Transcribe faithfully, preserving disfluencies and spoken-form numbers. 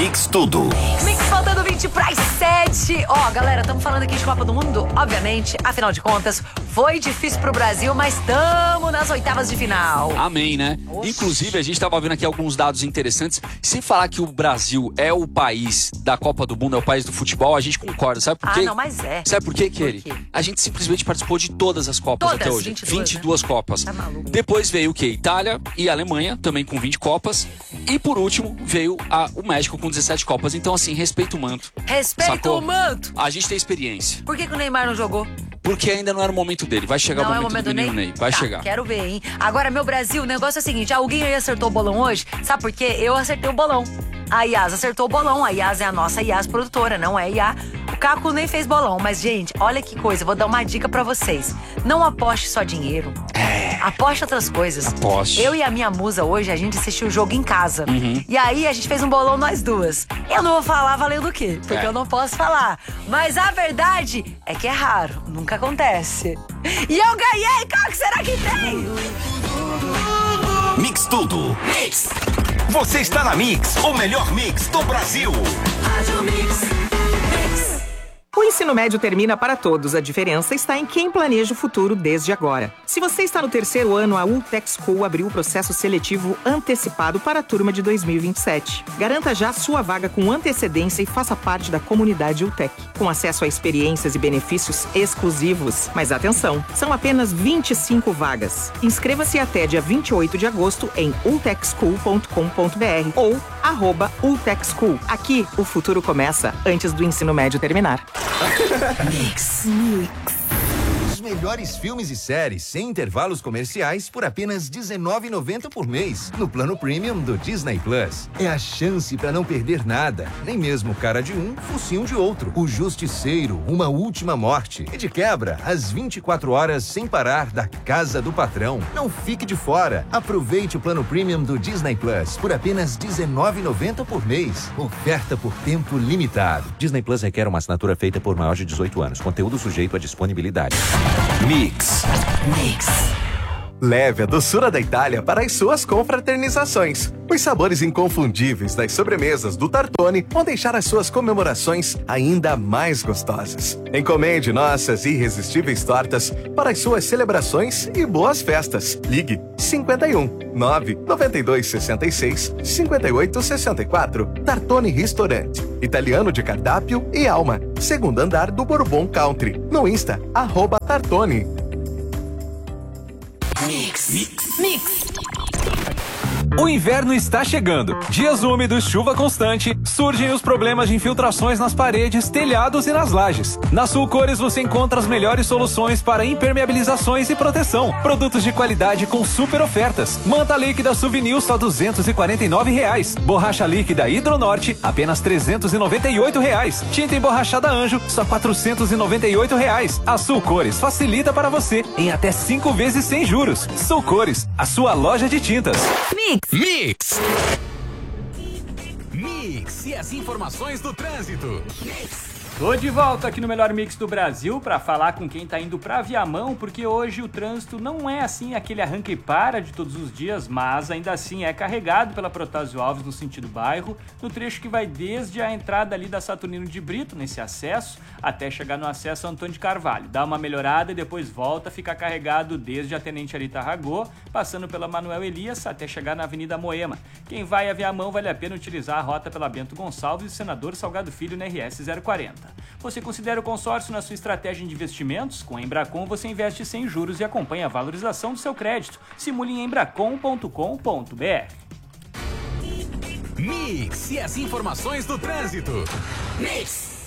Mix Tudo. Mix faltando vinte para as sete. Ó, galera, estamos falando aqui de Copa do Mundo. Obviamente, afinal de contas, foi difícil pro Brasil, mas estamos nas oitavas de final. Amém, né? Oxi. Inclusive, a gente tava vendo aqui alguns dados interessantes. Se falar que o Brasil é o país da Copa do Mundo, é o país do futebol, a gente concorda. Sabe por quê? Ah, não, mas é. Sabe por quê, Kelly? Por quê? A gente simplesmente participou de todas as Copas Todas, até hoje. vinte e duas, vinte e duas né? Copas. Tá maluco. Depois veio o quê? Itália e Alemanha, também com vinte Copas. E por último, veio a, o México com dezessete Copas. Então, assim, respeita o manto. Respeita Sacou? o manto. A gente tem experiência. Por que, que o Neymar não jogou? Porque ainda não era o momento dele. Vai chegar Não o é o momento, momento do menino Ney. Vai Tá, chegar. Quero ver, hein? Agora, meu Brasil, o negócio é o seguinte: alguém aí acertou o bolão hoje? Sabe por quê? Eu acertei o bolão. A Yas acertou o bolão. A Yas é a nossa Yas produtora, não é a Iá. O Caco nem fez bolão. Mas, gente, olha que coisa. Vou dar uma dica pra vocês. Não aposte só dinheiro. É. Aposte outras coisas. Aposte. Eu e a minha musa hoje, a gente assistiu o jogo em casa. Uhum. E aí, a gente fez um bolão nós duas. Eu não vou falar valendo o quê? Porque É. eu não posso falar. Mas a verdade é que é raro. Nunca acontece. E eu ganhei, Caco. Será que tem? Mix Tudo. Mix. Você está na Mix, o melhor mix do Brasil. O ensino médio termina para todos. A diferença está em quem planeja o futuro desde agora. Se você está no terceiro ano, a Ultec School abriu o processo seletivo antecipado para a turma de dois mil e vinte e sete. Garanta já sua vaga com antecedência e faça parte da comunidade Ultec, com acesso a experiências e benefícios exclusivos. Mas atenção, são apenas vinte e cinco vagas. Inscreva-se até dia vinte e oito de agosto em ultec school ponto com ponto br ou arroba Ultec School. Aqui, o futuro começa antes do ensino médio terminar. Mix. Mix. Os melhores filmes e séries sem intervalos comerciais por apenas dezenove reais e noventa centavos por mês no plano premium do Disney Plus. É a chance para não perder nada, nem mesmo cara de um, focinho de outro. O Justiceiro, Uma Última Morte e de quebra, as vinte e quatro horas sem parar da Casa do Patrão. Não fique de fora. Aproveite o plano premium do Disney Plus por apenas dezenove reais e noventa centavos por mês. Oferta por tempo limitado. Disney Plus requer uma assinatura feita por maior de dezoito anos. Conteúdo sujeito à disponibilidade. Mix. Mix. Leve a doçura da Itália para as suas confraternizações. Os sabores inconfundíveis das sobremesas do Tartone vão deixar as suas comemorações ainda mais gostosas. Encomende nossas irresistíveis tortas para as suas celebrações e boas festas. Ligue cinquenta e um, nove, noventa e dois, sessenta e seis, cinquenta e oito, sessenta e quatro. Tartone Restaurante. Italiano de cardápio e alma. Segundo andar do Bourbon Country. No Insta, arroba Tartone. Mix. Mix. O inverno está chegando. Dias úmidos, chuva constante, surgem os problemas de infiltrações nas paredes, telhados e nas lajes. Na Sulcores você encontra as melhores soluções para impermeabilizações e proteção. Produtos de qualidade com super ofertas. Manta líquida Souvenir só duzentos e quarenta e nove reais. Borracha líquida Hidronorte apenas trezentos e noventa e oito reais. Tinta emborrachada Anjo só quatrocentos e noventa e oito reais. A Sulcores facilita para você em até cinco vezes sem juros. Sulcores, a sua loja de tintas. Mix. Mix. Mix e as informações do trânsito. Tô de volta aqui no melhor mix do Brasil para falar com quem tá indo pra Viamão, porque hoje o trânsito não é assim aquele arranca e para de todos os dias, mas ainda assim é carregado pela Protásio Alves no sentido bairro, no trecho que vai desde a entrada ali da Saturnino de Brito, nesse acesso, até chegar no acesso Antônio de Carvalho. Dá uma melhorada e depois volta a ficar carregado desde a Tenente Arita Ragô, passando pela Manuel Elias até chegar na Avenida Moema. Quem vai a Viamão vale a pena utilizar a rota pela Bento Gonçalves e Senador Salgado Filho na R S zero quarenta. Você considera o consórcio na sua estratégia de investimentos? Com a Embracon você investe sem juros e acompanha a valorização do seu crédito. Simule em embracon ponto com ponto br. Mix e as informações do trânsito. Mix.